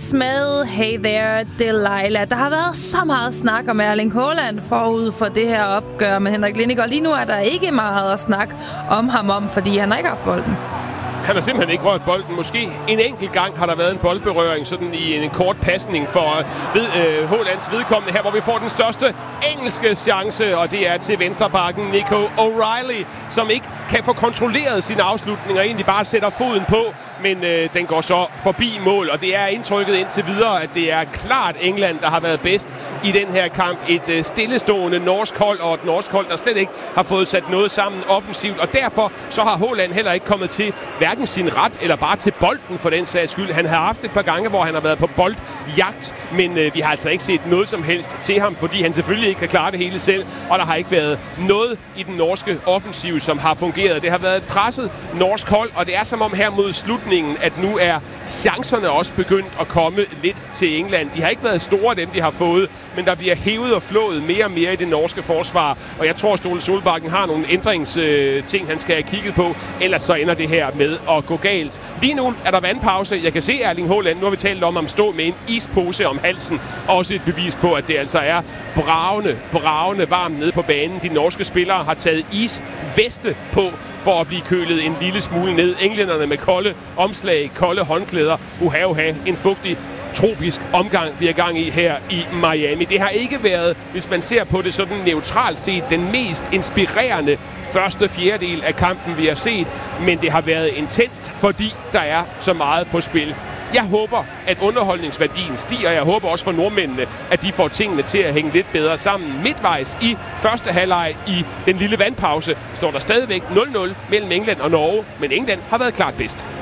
Beatles med Hey There, Delilah. Der har været så meget snak om Erling Haaland forud for det her opgør med Henrik Lindick, og lige nu er der ikke meget at snakke om ham om, fordi han har ikke haft bolden. Han har simpelthen ikke rørt bolden. Måske en enkelt gang har der været en boldberøring sådan i en kort pasning for Haalands vedkommende her, hvor vi får den største engelske chance, og det er til venstrebacken Nico O'Reilly, som ikke kan få kontrolleret sine afslutninger, egentlig bare sætter foden på, men den går så forbi mål, og det er indtrykket indtil videre, at det er klart England, der har været bedst i den her kamp. Et stillestående norsk hold, og et norsk hold, der slet ikke har fået sat noget sammen offensivt, og derfor så har Haaland heller ikke kommet til hverken sin ret eller bare til bolden for den sags skyld. Han har haft et par gange, hvor han har været på boldjagt, men vi har altså ikke set noget som helst til ham, fordi han selvfølgelig ikke kan klare det hele selv, og der har ikke været noget i den norske offensiv, som har fungeret. Det har været et presset norsk hold, og det er som om her mod slutningen, at nu er chancerne også begyndt at komme lidt til England. De har ikke været store, dem de har fået, men der bliver hævet og flået mere og mere i det norske forsvar, og jeg tror, Ståle Solbakken har nogle ændringsting, han skal have kigget på, ellers så ender det her med at gå galt. Lige nu er der vandpause. Jeg kan se Erling Haaland, nu har vi talt om stå med en ispose om halsen. Også et bevis på, at det altså er bravende varmt nede på banen. De norske spillere har taget isveste på for at blive kølet en lille smule ned. Englænderne med kolde omslag, kolde håndklæder. Uha, en fugtig tropisk omgang, vi er gang i her i Miami. Det har ikke været, hvis man ser på det sådan neutralt set, den mest inspirerende første fjerdedel af kampen, vi har set. Men det har været intenst, fordi der er så meget på spil. Jeg håber, at underholdningsværdien stiger. Jeg håber også for nordmændene, at de får tingene til at hænge lidt bedre sammen. Midtvejs i første halvleg i den lille vandpause står der stadigvæk 0-0 mellem England og Norge, men England har været klart bedst.